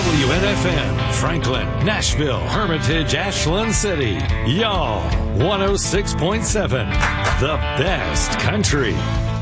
WNFN, Franklin, Nashville, Hermitage, Ashland City. Y'all, 106.7, the best country.